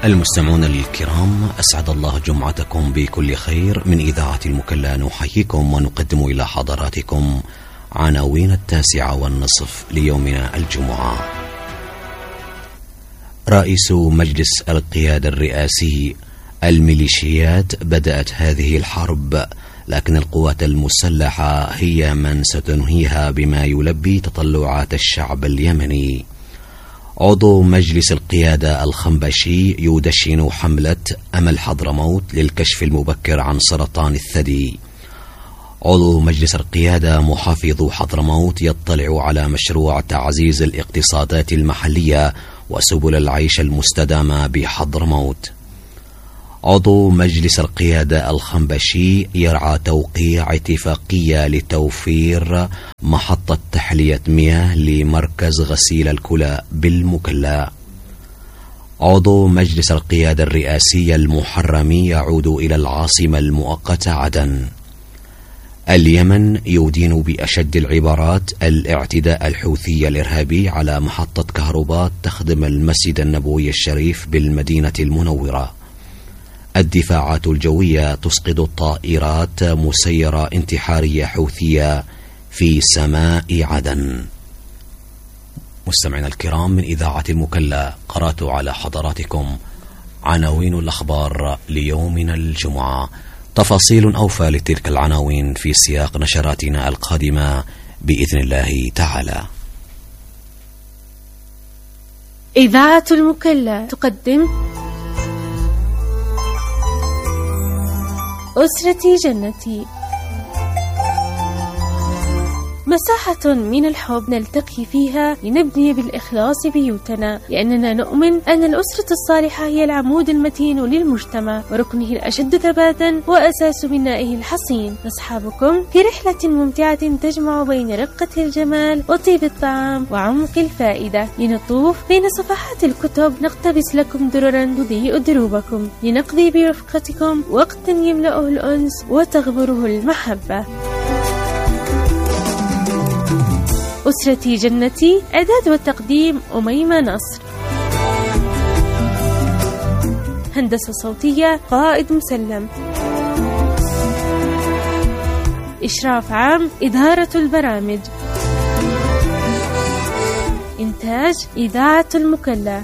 المستمعون الكرام، أسعد الله جمعتكم بكل خير. من إذاعة المكلا نحييكم ونقدم إلى حضراتكم عناوين 9:30 ليومنا الجمعة. رئيس مجلس القيادة الرئاسي: الميليشيات بدأت هذه الحرب، لكن القوات المسلحة هي من ستنهيها بما يلبي تطلعات الشعب اليمني. عضو مجلس القيادة الخنبشي يدشن حملة أمل حضرموت للكشف المبكر عن سرطان الثدي. عضو مجلس القيادة محافظ حضرموت يطلع على مشروع تعزيز الاقتصادات المحلية وسبل العيش المستدامة بحضرموت. عضو مجلس القيادة الخنبشي يرعى توقيع اتفاقية لتوفير محطة تحلية مياه لمركز غسيل الكلى بالمكلا. عضو مجلس القيادة الرئاسي المحرمي يعود إلى العاصمة المؤقتة عدن. اليمن يدين بأشد العبارات الاعتداء الحوثي الإرهابي على محطة كهرباء تخدم المسجد النبوي الشريف بالمدينة المنورة. الدفاعات الجوية تسقط طائرات مسيرة انتحارية حوثية في سماء عدن. مستمعينا الكرام، من إذاعة المكلا قرأت على حضراتكم عناوين الأخبار ليومنا الجمعة. تفاصيل أوفى لتلك العناوين في سياق نشراتنا القادمة بإذن الله تعالى. إذاعة المكلا تقدم أسرتي جنتي، مساحة من الحب نلتقي فيها لنبني بالإخلاص بيوتنا، لأننا نؤمن أن الأسرة الصالحة هي العمود المتين للمجتمع وركنه الأشد ثباتا وأساس بنائه الحصين. نصحابكم في رحلة ممتعة تجمع بين رقة الجمال وطيب الطعام وعمق الفائدة، لنطوف بين صفحات الكتب، نقتبس لكم دررا تضيء دروبكم، لنقضي برفقتكم وقتا يملأه الأنس وتغمره المحبة. أسرتي جنتي، إعداد وتقديم أميمة نصر، هندسة صوتية قائد مسلم، إشراف عام إدارة البرامج، إنتاج إذاعة المكلا.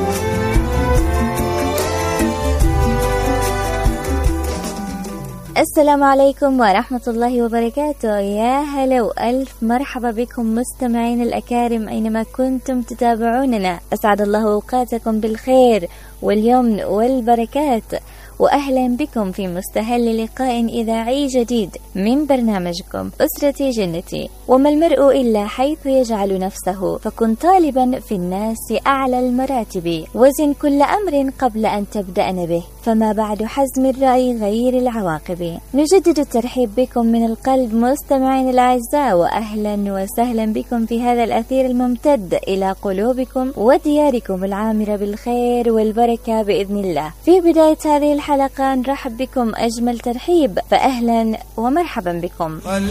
السلام عليكم ورحمة الله وبركاته. يا هلا وألف مرحبا بكم مستمعين الأكارم أينما كنتم تتابعوننا. أسعد الله أوقاتكم بالخير واليمن والبركات، وأهلا بكم في مستهل لقاء إذاعي جديد من برنامجكم أسرتي جنتي. وما المرء إلا حيث يجعل نفسه، فكن طالبا في الناس أعلى المراتب، وزن كل أمر قبل أن تبدأ به، فما بعد حزم الرأي غير العواقب. نجدد الترحيب بكم من القلب مستمعين الأعزاء، وأهلا وسهلا بكم في هذا الأثير الممتد إلى قلوبكم ودياركم العامرة بالخير والبركة بإذن الله. في بداية هذه الحلقة نرحب بكم أجمل ترحيب، فأهلا ومرحبا بكم.